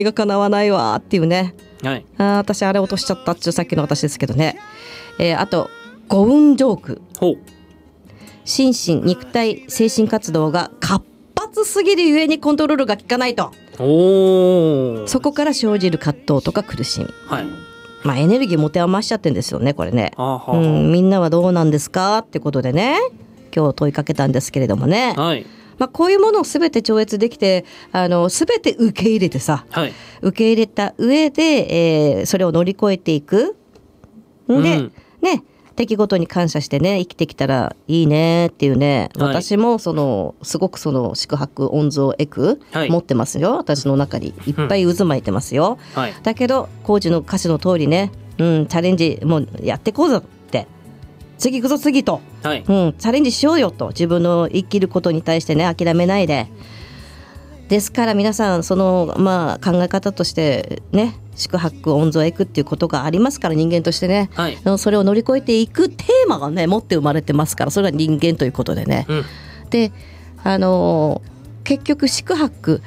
が叶わないわっていうね、 はい、 私あれ落としちゃったっていうさっきの私ですけどね、あと五運ジョーク。 ほう。 心身肉体精神活動が活発すぎるゆえにコントロールが効かないと。 お、 そこから生じる葛藤とか苦しみ、 はい、 まあエネルギー持て余しちゃってるんですよねこれね。みんなはどうなんですかってことでね今日問いかけたんですけれどもね、 はい、 まあ、こういうものを全て超越できて全て受け入れてさ、 はい、 受け入れた上で、それを乗り越えていくんで、ね、出来事に感謝してね生きてきたらいいねっていうね、はい、私もすごく宿泊温蔵エク、はい、持ってますよ。私の中にいっぱい渦巻いてますよ、はい、だけどコーチの歌詞の通りね、チャレンジもうやっていこうぞって次行くぞ次と、はい、チャレンジしようよと自分の生きることに対してね諦めないで。ですから皆さんまあ、考え方としてね宿泊温蔵へ行くっていうことがありますから人間としてね、はい、それを乗り越えていくテーマがね持って生まれてますからそれが人間ということでね、で結局宿泊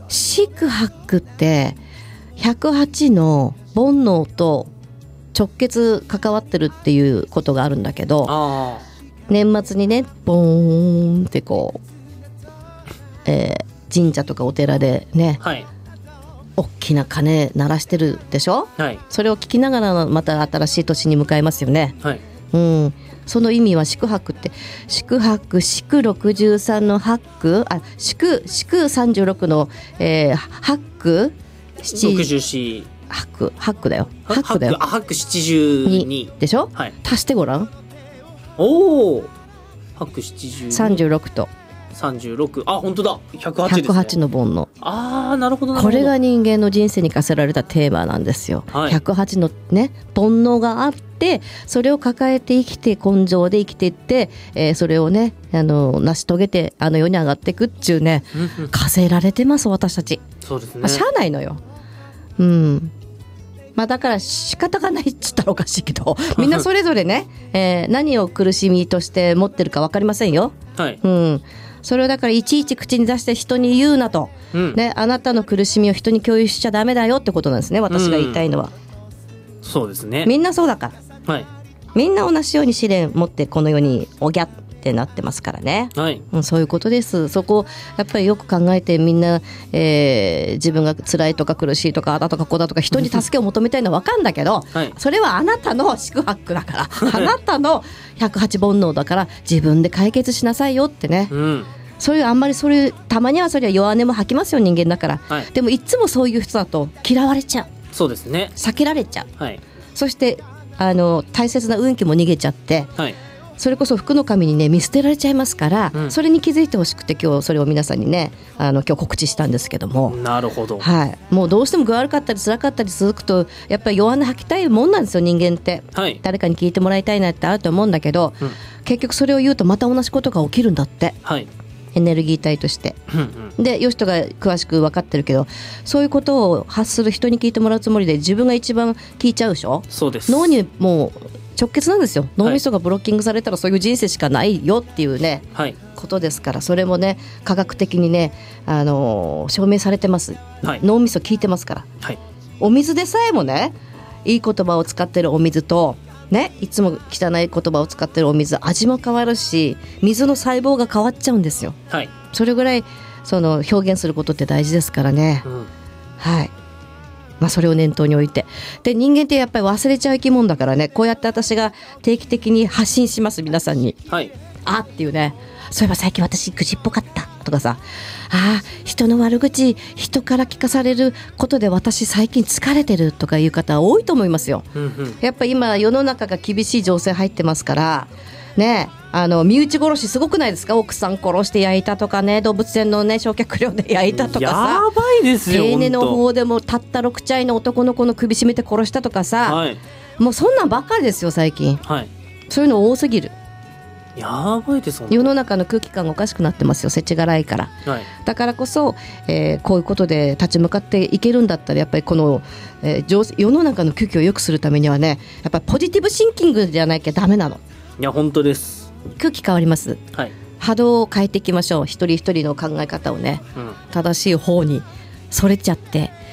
って108の煩悩と直結関わってるっていうことがあるんだけど、年末にねボーンってこう、神社とかお寺でね、はい、大きな鐘鳴らしてるでしょ、はい、それを聞きながらまた新しい年に向かいますよね、はい、その意味は宿泊って祝63の泊祝36の、泊 64 泊だよ泊72 でしょ、はい、足してごらん。 おお泊 36と 36、本当だ108ですね。 108の煩悩。 なるほどこれが人間の人生に課せられたテーマなんですよ、はい、108のね煩悩があってそれを抱えて生きて根性で生きていって、それをね成し遂げて世に上がっていくっていうね課せられてます私たち。 そうですね、 しゃあないのよ。まあ、だから仕方がないっつったらおかしいけどみんなそれぞれね、何を苦しみとして持ってるか分かりませんよ、はい、それをだからいちいち口に出して人に言うなと、ね、あなたの苦しみを人に共有しちゃダメだよってことなんですね私が言いたいのは、 そうですね。 みんなそうだから、はい、みんな同じように試練持ってこの世におぎゃってなってますからね、はい、そういうことです。そこをやっぱりよく考えてみんな、自分が辛いとか苦しいとかあだとかこだとか人に助けを求めたいのは分かるんだけど、はい、それはあなたの宿泊だからあなたの108煩悩だから自分で解決しなさいよってね、そういうあんまりたまにはそれは弱音も吐きますよ人間だから、はい、でもいつもそういう人だと嫌われちゃう。 そうですね、 避けられちゃう、はい、そして大切な運気も逃げちゃって、はい、それこそ福の神にね見捨てられちゃいますから、それに気づいてほしくて今日それを皆さんにね今日告知したんですけども。 なるほど、 はい、もうどうしても具悪かったり辛かったり続くとやっぱり弱音吐きたいもんなんですよ人間って、はい、誰かに聞いてもらいたいなってあると思うんだけど、結局それを言うとまた同じことが起きるんだって、はい、エネルギー体として、でヨシトが詳しく分かってるけどそういうことを発する人に聞いてもらうつもりで自分が一番聞いちゃうでしょ。 そうです。 脳にもう直結なんですよ。脳みそがブロッキングされたらそういう人生しかないよっていうね、はい、ことですからそれもね科学的にね、証明されてます、はい、脳みそ聞いてますから、はい、お水でさえもねいい言葉を使ってるお水とね、いつも汚い言葉を使ってるお水味も変わるし水の細胞が変わっちゃうんですよ、はい、それぐらい表現することって大事ですからね、はい、まあ、それを念頭に置いてで人間ってやっぱり忘れちゃう生き物だからねこうやって私が定期的に発信します皆さんに、はい、っていうねそういえば最近私愚痴っぽかったとかさ人の悪口人から聞かされることで私最近疲れてるとかいう方多いと思いますよ、やっぱり今世の中が厳しい情勢入ってますからね身内殺しすごくないですか。奥さん殺して焼いたとかね動物園のね焼却量で焼いたとかさやばいですよ。 丁寧の方でもたった6歳の男の子の首絞めて殺したとかさ、はい、もうそんなんばっかりですよ最近、はい、そういうの多すぎる。 やばいです。 世の中の空気感がおかしくなってますよ世知辛いから、はい、だからこそ、こういうことで立ち向かっていけるんだったらやっぱりこの、世の中の空気を良くするためにはねやっぱりポジティブシンキングじゃなきゃダメなの。 いや本当です。 空気変わります、はい、波動を変えていきましょう。一人一人の考え方をね、正しい方にそれちゃって